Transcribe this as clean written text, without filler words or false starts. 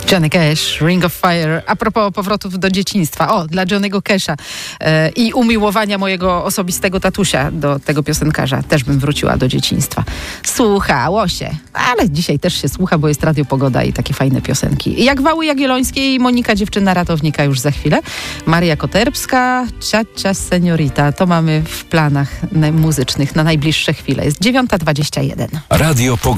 Johnny Cash, Ring of Fire. A propos powrotów do dzieciństwa. Dla Johnny'ego Casha i umiłowania mojego osobistego tatusia do tego piosenkarza. Też bym wróciła do dzieciństwa. Słuchało się. Ale dzisiaj też się słucha, bo jest Radio Pogoda i takie fajne piosenki. Jak Wały Jagiellońskie i Monika, dziewczyna ratownika już za chwilę. Maria Koterbska, Cia Seniorita. To mamy w planach muzycznych na najbliższe chwile. Jest 9:21. Radio Pogoda.